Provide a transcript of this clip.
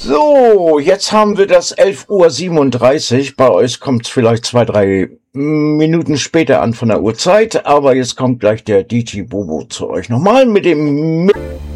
So, jetzt haben wir das 11:37 Uhr. Bei euch kommt es vielleicht 2, 3 Minuten später an von der Uhrzeit, aber jetzt kommt gleich der DJ Bobo zu euch nochmal mit dem